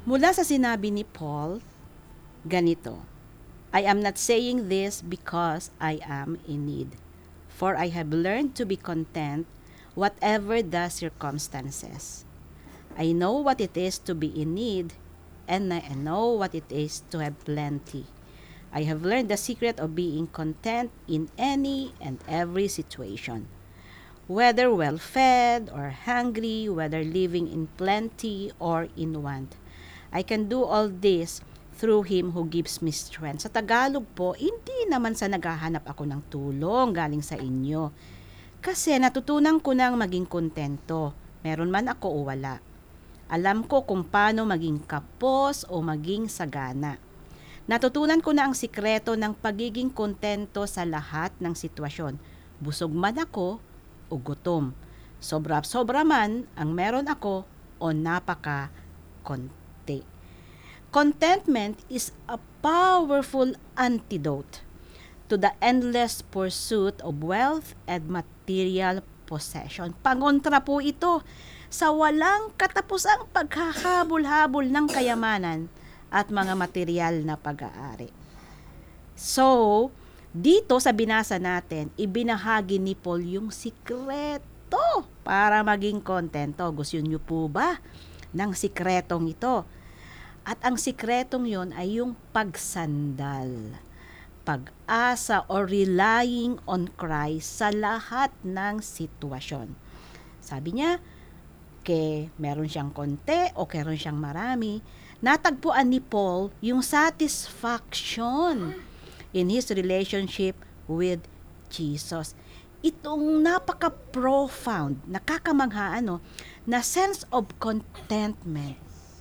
Mula sa sinabi ni Paul, ganito, I am not saying this because I am in need, for I have learned to be content whatever the circumstances. I know what it is to be in need, and I know what it is to have plenty. I have learned the secret of being content in any and every situation. Whether well-fed or hungry, whether living in plenty or in want. I can do all this through Him who gives me strength. Sa Tagalog po, hindi naman sa naghahanap ako ng tulong galing sa inyo. Kasi natutunan ko nang maging kontento, meron man ako o wala. Alam ko kung paano maging kapos o maging sagana. Natutunan ko na ang sikreto ng pagiging kontento sa lahat ng sitwasyon. Busog man ako o gutom. Sobra-sobra man ang meron ako o napaka-konti. Contentment is a powerful antidote to the endless pursuit of wealth and material possession. Pangontra po ito sa walang katapusang paghahabol-habol ng kayamanan at mga material na pag-aari. So, dito sa binasa natin, ibinahagi ni Paul yung sikreto para maging kontento. Gusto niyo po ba ng sikretong ito? At ang sikretong yon ay yung pagsandal, pag-asa or relying on Christ sa lahat ng sitwasyon. Sabi niya, meron siyang konti o meron siyang marami, natagpuan ni Paul yung satisfaction in his relationship with Jesus. Itong napaka-profound, nakakamangha na sense of contentment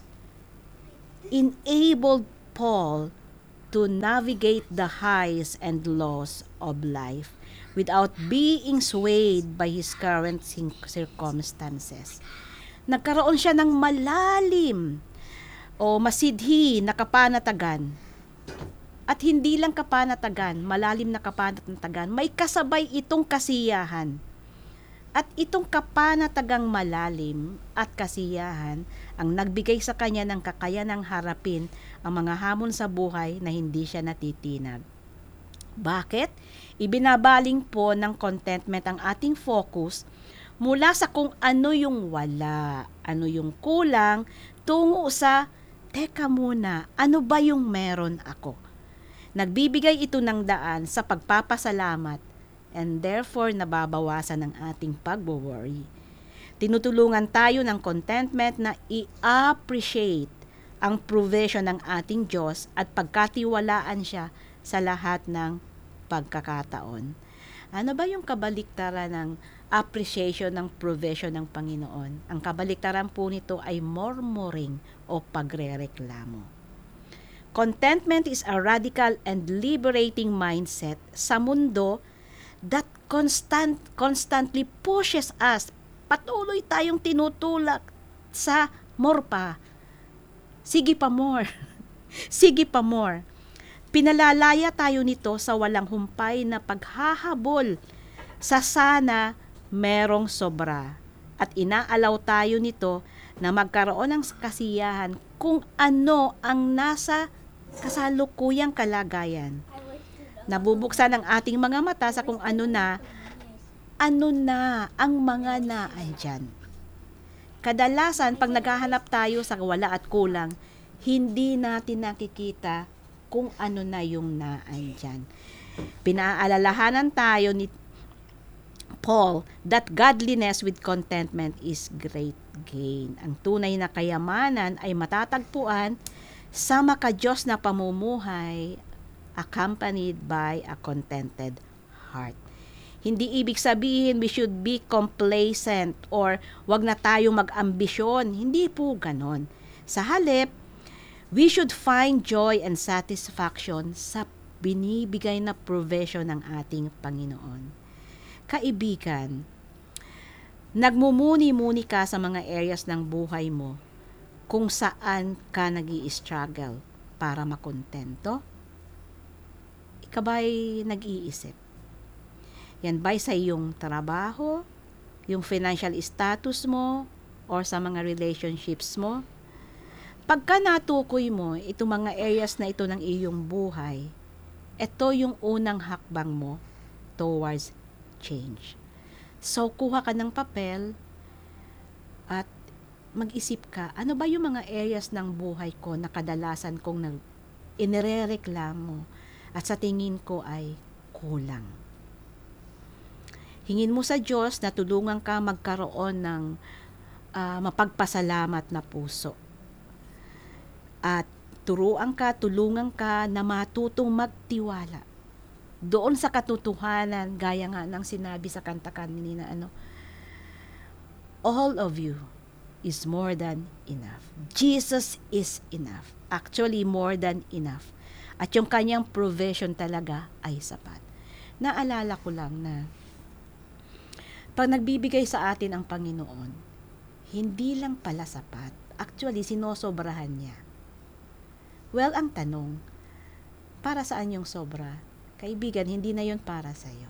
enabled Paul to navigate the highs and lows of life without being swayed by his current circumstances. Nagkaroon siya ng malalim o masidhi na kapanatagan. At hindi lang kapanatagan, malalim na kapanatagan, may kasabay itong kasiyahan. At itong kapanatagang malalim at kasiyahan ang nagbigay sa kanya ng kakayanang harapin ang mga hamon sa buhay na hindi siya natitinag. Bakit? Ibinabaling po ng contentment ang ating focus mula sa kung ano yung wala, ano yung kulang, tungo sa, teka muna, ano ba yung meron ako? Nagbibigay ito ng daan sa pagpapasalamat and therefore nababawasan ang ating pagwo-worry. Tinutulungan tayo ng contentment na i-appreciate ang provision ng ating Diyos at pagkatiwalaan siya sa lahat ng pagkakataon. Ano ba yung kabaliktaran ng appreciation ng provision ng Panginoon? Ang kabaliktaran po nito ay murmuring o pagrereklamo. Contentment is a radical and liberating mindset sa mundo that constantly pushes us. Patuloy tayong tinutulak sa more pa. Sige pa more. Sige pa more. Pinalalaya tayo nito sa walang humpay na paghahabol sa sana merong sobra. At inaalaw tayo nito na magkaroon ng kasiyahan kung ano ang nasa kasalukuyang kalagayan. Nabubuksan ang ating mga mata sa kung ano na ang mga naandyan. Kadalasan, pag naghahanap tayo sa wala at kulang, hindi natin nakikita kung ano na yung naandyan. Pinaalalahanan tayo ni Paul that godliness with contentment is great gain. Ang tunay na kayamanan ay matatagpuan sa maka-Diyos na pamumuhay accompanied by a contented heart. Hindi ibig sabihin we should be complacent or wag na tayong mag-ambisyon. Hindi po ganon. Sa halip, we should find joy and satisfaction sa binibigay na provision ng ating Panginoon. Kaibigan, nagmumuni-muni ka sa mga areas ng buhay mo kung saan ka nag-i-struggle para makontento? Ikaw ba'y nag-iisip? Yan ba'y sa iyong trabaho, yung financial status mo, or sa mga relationships mo? Pagka natukoy mo itong mga areas na ito ng iyong buhay, ito yung unang hakbang mo towards change. So, kuha ka ng papel at mag-isip ka, ano ba yung mga areas ng buhay ko na kadalasan kong inirereklamo at sa tingin ko ay kulang. Hingin mo sa Diyos na tulungan ka magkaroon ng mapagpasalamat na puso. At tulungan ka na matutong magtiwala doon sa katotohanan, gaya nga ng sinabi sa kanta kanina, all of you is more than enough. Jesus is enough. Actually, more than enough. At yung kanyang provision talaga ay sapat. Naalala ko lang na pag nagbibigay sa atin ang Panginoon, hindi lang pala sapat. Actually, sinosobrahan niya. Well, ang tanong, para saan yung sobra? Kaibigan, hindi na yun para sa'yo.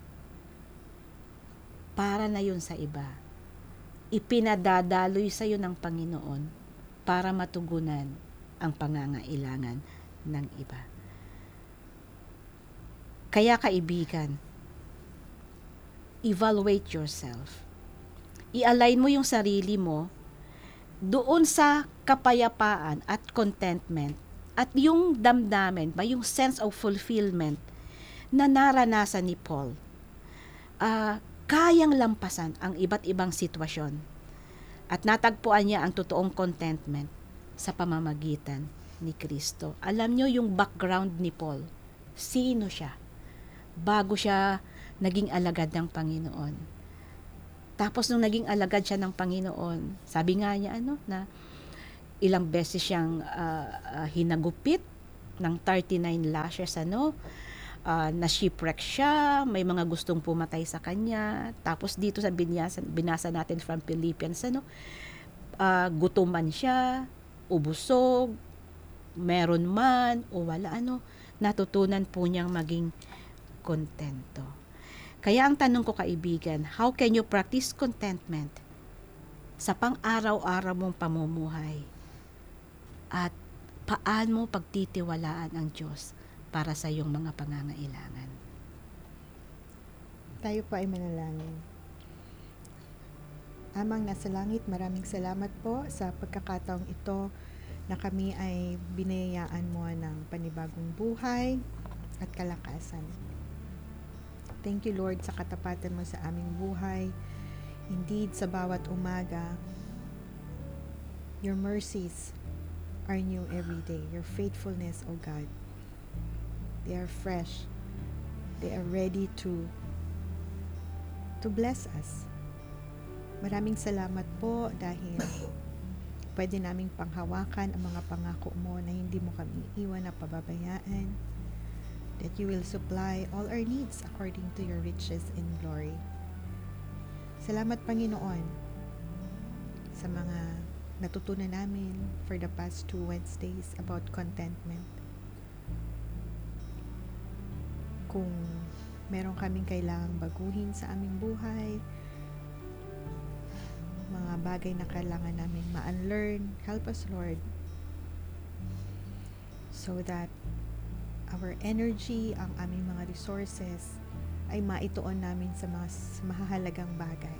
Para na yun sa iba. Ipinadadaloy sa'yo ng Panginoon para matugunan ang pangangailangan ng iba. Kaya kaibigan, evaluate yourself. I-align mo yung sarili mo doon sa kapayapaan at contentment at yung damdamin, yung sense of fulfillment na naranasan ni Paul. Kayang lampasan ang iba't ibang sitwasyon at natagpuan niya ang totoong contentment sa pamamagitan ni Kristo. Alam niyo yung background ni Paul, sino siya bago siya naging alagad ng Panginoon. Tapos nung naging alagad siya ng Panginoon, sabi nga niya na ilang beses siyang hinagupit ng 39 lashes, na shipwreck siya, may mga gustong pumatay sa kanya. Tapos dito sa binasa natin from Philippians, gutuman siya, ubusog, meron man o wala, natutunan po niyang maging kontento. Kaya ang tanong ko kaibigan, how can you practice contentment sa pang-araw-araw mong pamumuhay? At paano mo pagtitiwalaan ang Diyos para sa iyong mga pangangailangan? Tayo po ay manalangin. Amang nasa langit, maraming salamat po sa pagkakataong ito na kami ay binayaan mo ng panibagong buhay at kalakasan. Thank you, Lord, sa katapatan mo sa aming buhay. Indeed, sa bawat umaga, your mercies are new every day. Your faithfulness, O God, they are fresh. They are ready to bless us. Maraming salamat po dahil pwede naming panghawakan ang mga pangako mo na hindi mo kami iwan na pababayaan, that you will supply all our needs according to your riches in glory. Salamat, Panginoon, sa mga natutunan namin for the past 2 Wednesdays about contentment. Kung meron kaming kailangang baguhin sa aming buhay, mga bagay na kailangan namin ma-unlearn, help us, Lord, so that our energy, ang aming mga resources ay maituon namin sa mga mahahalagang bagay.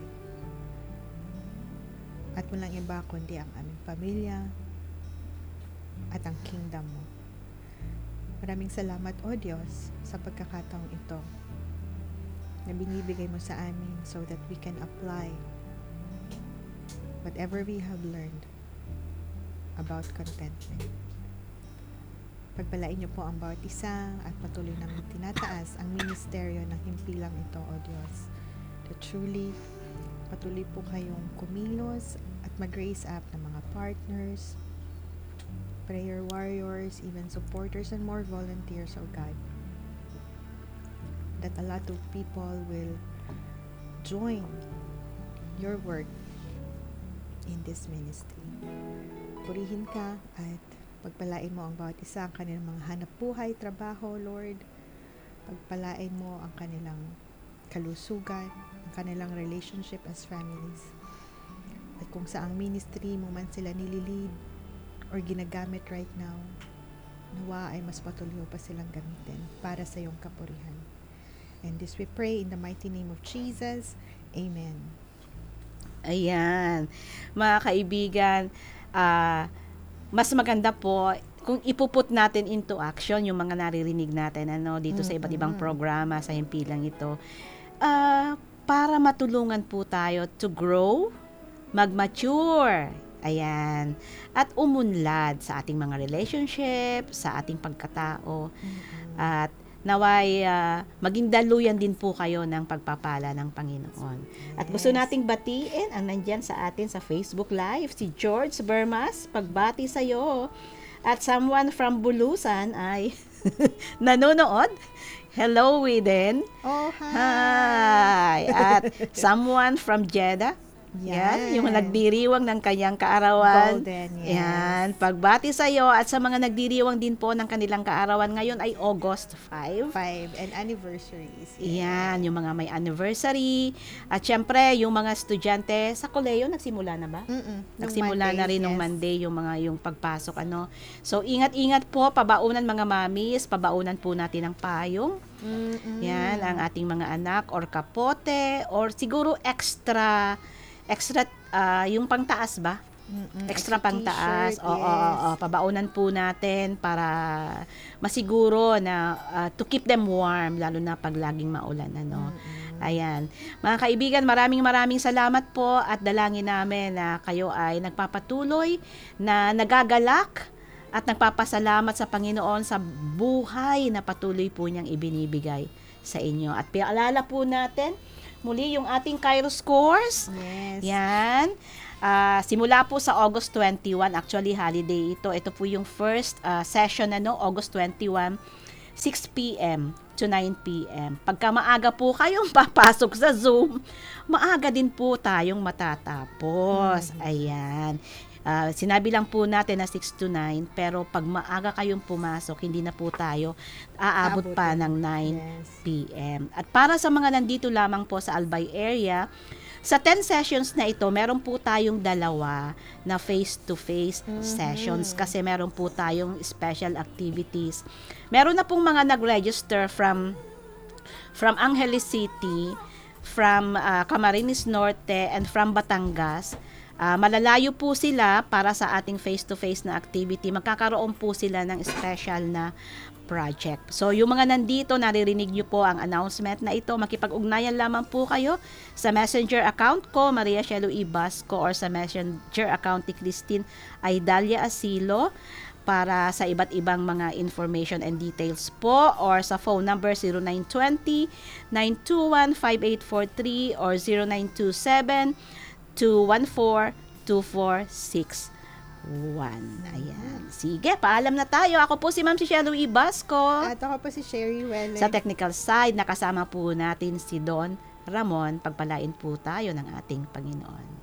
At walang iba kundi ang aming pamilya at ang kingdom mo. Maraming salamat, O Diyos, sa pagkakataong ito na binibigay mo sa amin so that we can apply whatever we have learned about contentment. Pagpalain niyo po ang bawat isa at patuloy namin tinataas ang ministeryo ng himpilang ito, O Diyos. That truly, patuloy po kayong kumilos at mag-raise up ng mga partners, prayer warriors, even supporters and more volunteers, O God. That a lot of people will join your work in this ministry. Purihin ka at pagpalain mo ang bawat isa ang kanilang mga hanap buhay, trabaho, Lord. Pagpalain mo ang kanilang kalusugan, ang kanilang relationship as families. At kung saang ministry mo man sila nililid, or ginagamit right now, nawa ay mas patuloy pa silang gamitin para sa iyong kapurihan. And this we pray in the mighty name of Jesus. Amen. Ayan. Mga kaibigan, mas maganda po kung ipuput natin into action yung mga naririnig natin dito sa iba't ibang programa sa himpilang ito. Para matulungan po tayo to grow, mag-mature, ayan, at umunlad sa ating mga relationship, sa ating pagkatao, at naway maging daluyan din po kayo ng pagpapala ng Panginoon. At gusto nating batiin ang nandyan sa atin sa Facebook Live, si George Bermas, pagbati sa'yo. At someone from Bulusan ay nanonood. Hello, Widen. Oh, hi! Hi! At someone from Jeddah. Yan, yung nagdiriwang ng kanyang kaarawan. Golden, yes. Yan, pagbati sa iyo at sa mga nagdiriwang din po ng kanilang kaarawan ngayon ay August 5. 5 and anniversaries. Yan, yung mga may anniversary. At syempre, yung mga estudyante sa koleyo, nagsimula na ba? Nagsimula na rin nung Monday yung pagpasok. So, ingat-ingat po, pabaunan mga mamis, pabaunan po natin ng payong. Yan, ang ating mga anak or kapote or siguro extra yung pangtaas ba? Extra pangtaas. Oo, pabaunan po natin para masiguro na to keep them warm lalo na pag laging maulan Ayan. Mga kaibigan, maraming salamat po at dalangin namin na kayo ay nagpapatuloy na nagagalak at nagpapasalamat sa Panginoon sa buhay na patuloy po niyang ibinibigay sa inyo. At paalala po natin muli yung ating Kairos course. Yes. Yan. Simula po sa August 21, actually holiday ito. Ito po yung first session August 21, 6 p.m. to 9 p.m. Pagka maaga po kayong papasok sa Zoom, maaga din po tayong matatapos. Ayan. Sinabi lang po natin na 6 to 9, pero pag maaga kayong pumasok, hindi na po tayo aabot pa ng 9 p.m. At para sa mga nandito lamang po sa Albay area, sa 10 sessions na ito, meron po tayong 2 na face-to-face sessions kasi meron po tayong special activities. Meron na pong mga nag-register from Angeles City, from Camarines Norte, and from Batangas. Malalayo po sila para sa ating face-to-face na activity. Magkakaroon po sila ng special na project. So, yung mga nandito, naririnig nyo po ang announcement na ito. Makipag-ugnayan lamang po kayo sa messenger account ko, Maria Shelo Ibasco, or sa messenger account ni Christine Aidalia Asilo para sa iba't ibang mga information and details po, or sa phone number 0920-921-5843 or 0927-214-2461. Ayan. Sige, paalam na tayo. Ako po si Ma'am Shelo Ibasco. At ako po si Sherry Welle. Sa technical side, nakasama po natin si Don Ramon. Pagpalain po tayo ng ating Panginoon.